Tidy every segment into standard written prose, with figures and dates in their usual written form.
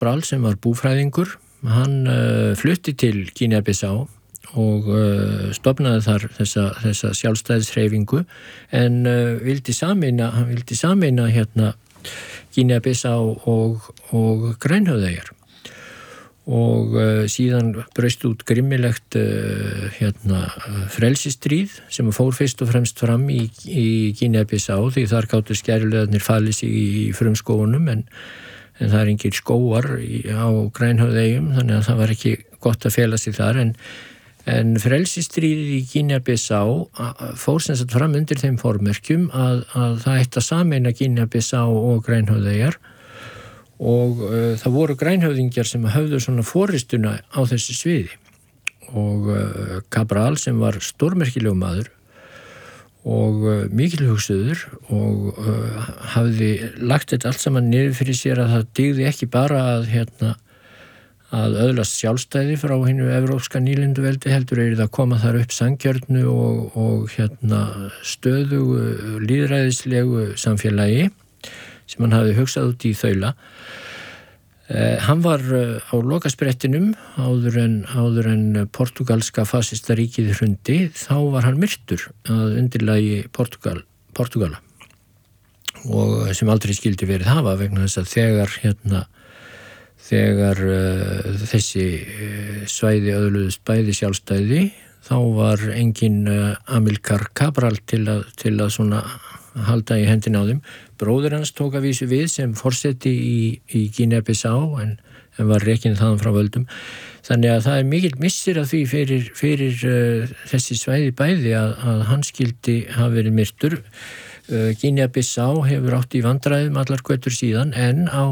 Cabral sem var búfræðingur, hann flutti til Gínea-Bissá og stofnaði þar þessa sjálfstæðishreyfingu en vildi sameina hérna Gínea-Bissá og Grænhöfðeyjar og síðan braust út grimmilegt frelsistríð sem fór fyrst og fremst fram í Gínea-Bissá því þar gátu skæruliðarnir falið sig í frumskógunum en það er engir skógar á Grænhöfðeyjum þannig að það var ekki gott að fela sig þar en frelsistríðið í Gínea-Bissá fór sem sagt fram undir þeim formerkjum að það ætti að sameina Gínea-Bissá og Grænhöfðeyjar og það voru grænhöfðingjar sem höfðu svona forystuna á þessu sviði og Cabral sem var stórmerkilegur maður og mikilhugsuður og hafði lagt þetta allt saman niður fyrir sér að það dygði ekki bara að öðlast sjálfstæði frá hinu evrópska nýlenduveldi heldur það koma þar upp sanngjarnu og stöðugu lýðræðislegu samfélagi sem hann hafði hugsað út í þaula. Hann var á lokasprettinum áður en portugalska fasistaríkið hrundi, þá var hann myrtur að undirlagi Portugala og sem aldrei skildi verið hafa vegna þess að þegar þessi svæði öðluðust bæði sjálfstæði þá var engin Amílcar Cabral til að svona halda í hendina á þeim. Bróðir hans tók að vísu við sem forseti í Gínea-Bissá en var rekinn þaðan frá völdum. Þannig að það er mikill missir af því fyrir þessi svæði bæði að hann skildi hafa verið myrtur. Gínea-Bissá hefur átt í vandræðum allar götur síðan en á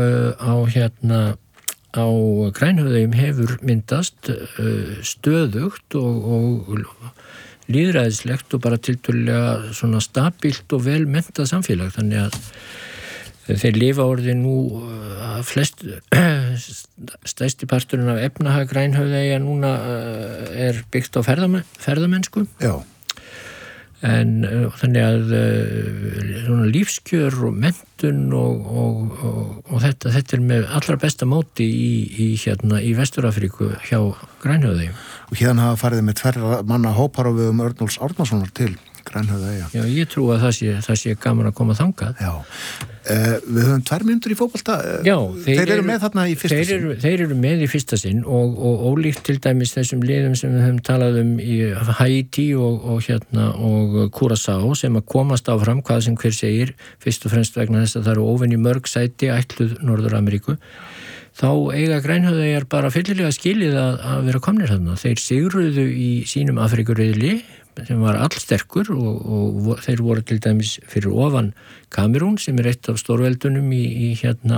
Grænhöfðeyjum hefur myndast stöðugt og lýðræðislegt og bara tiltölulega svona stabílt og vel menntað samfélag þannig að þeir lifa orðið nú stærsti parturinn af efnahag Grænhöfðeyja núna er byggt á ferðamennsku. Já. En þannig að svona lífskjör og menntun og þetta er með allra besta móti í Vestur-Afríku hjá Grænhöfðeyjum. Og hérna hafa farið með tverra manna hópar á vegum Örnólfs Árnasonar til Grænhöfðeyja. Já, ég trú að það sé gaman að koma þangað. Já. Við höfum 2 mínútur í fótbolta. Já, þeir eru með þarna í fyrsta sinn. Þeir eru með í fyrsta sinn og ólíkt til dæmis þessum liðum sem við höfum talað í Haiti og Curaçao sem að komast áfram hvað sem hver segir, fyrst og fremst vegna þess að það eru óvenju mörg sæti ætluð Norður-Ameríku. Þá eiga Grænhöfðeyjar bara fyllilega skilið að vera komnir þarna. Þeir sigruðu í sínum Afrikuriðli sem var allsterkur og þeir voru til dæmis fyrir ofan Kamerún sem er eitt af stórveldunum í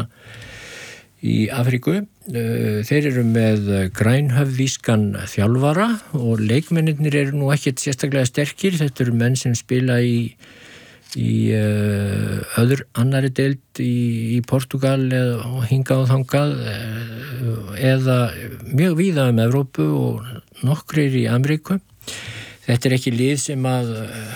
Afriku. Þeir eru með grænhöfðískan þjálfara og leikmennirnir eru nú ekkert sérstaklega sterkir. Þetta eru menn sem spila í annari deild í Portugal og hingað og þangað eða mjög víða Evrópu og nokkrir í Ameríku. Þetta er ekki lið sem að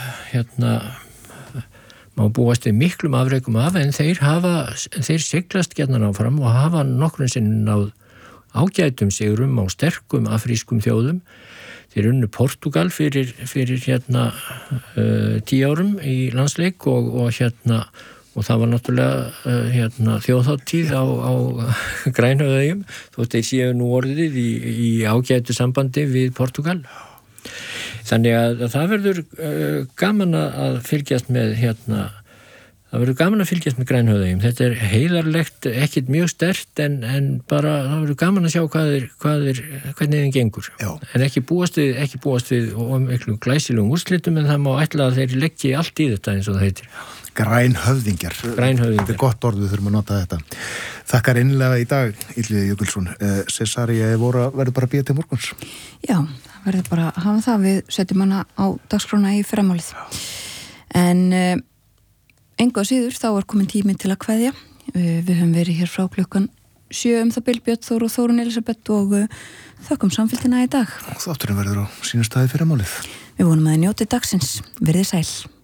má búast við miklum afreikum af en þeir siglast gjarnan áfram og hafa nokkrum sinnum náð ágætum sigrum á sterkum afrískum þjóðum. Þeir unnu Portugal fyrir 10 árum í landsleik og það var náttúrulega þjóðhátíð á Grænhöfðeyjum þótt þeir séu nú orðið í ágætu sambandi við Portugal. Þannig að það verður gaman að fylgjast með Grænhöfðeyjum. Þetta er heiðarlegt, ekkert mjög sterkt en bara það verður gaman að sjá hvernig þeim gengur. Já. En ekki búast við miklu glæsilegum úrslitum en það má ætla að þeir leggji allt í þetta eins og það heitir. Grænhöfðingjar. Þetta er gott orð, við þurfum að nota þetta. Þakkar innlega í dag, Illugi Jökulsson. Cesaria verður bara að bíða til morguns. Já, það verður bara að hafa það. Við setjum hana á dagskrána í fyrramálið. En engu að síður, þá er komin tími til að kveðja. Við höfum verið hér frá klukkan 7 það Björn Þór og Þórunn Elisabeth og þökkum samfylgdina í dag. Og þátturinn verður á sínum staði fyrramálið. Við vonum að þið njótið dagsins. Verið sæl.